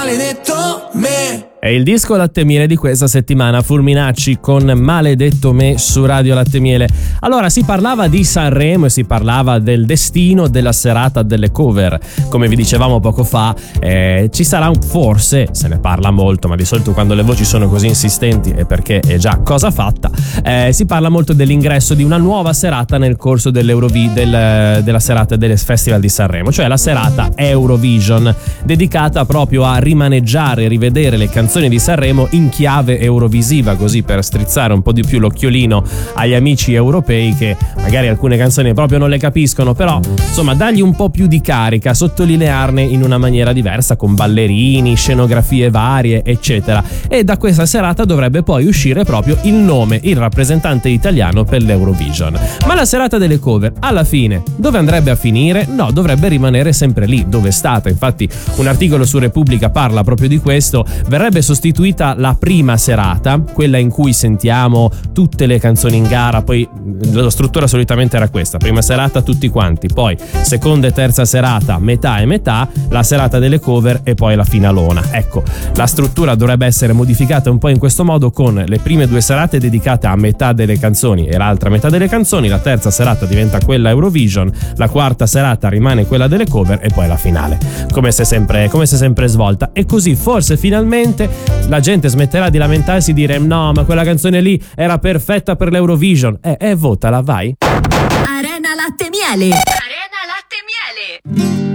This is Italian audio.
Maledetto me. È il disco Latte Miele di questa settimana, Fulminacci con Maledetto me su Radio Latte Miele. Allora, si parlava di Sanremo e si parlava del destino della serata delle cover. Come vi dicevamo poco fa, ci sarà forse, se ne parla molto, ma di solito quando le voci sono così insistenti è perché è già cosa fatta, si parla molto dell'ingresso di una nuova serata nel corso della serata del Festival di Sanremo, cioè la serata Eurovision, dedicata proprio a rimaneggiare e rivedere le canzoni di Sanremo in chiave eurovisiva, così per strizzare un po' di più l'occhiolino agli amici europei che magari alcune canzoni proprio non le capiscono, però insomma dargli un po' più di carica, sottolinearne in una maniera diversa con ballerini, scenografie varie eccetera. E da questa serata dovrebbe poi uscire proprio il rappresentante italiano per l'Eurovision. Ma la serata delle cover alla fine dove andrebbe a finire? No, dovrebbe rimanere sempre lì dove è stata. Infatti un articolo su Repubblica parla proprio di questo. Verrebbe sostituita la prima serata, quella in cui sentiamo tutte le canzoni in gara, poi la struttura solitamente era questa: prima serata tutti quanti, poi seconda e terza serata metà e metà, la serata delle cover e poi la finalona. Ecco, la struttura dovrebbe essere modificata un po' in questo modo, con le prime due serate dedicate a metà delle canzoni e l'altra metà delle canzoni, la terza serata diventa quella Eurovision, la quarta serata rimane quella delle cover e poi la finale, come se sempre svolta. E così forse finalmente la gente smetterà di lamentarsi e dire no, ma quella canzone lì era perfetta per l'Eurovision. Votala, vai. Arena Latte Miele. Arena Latte Miele.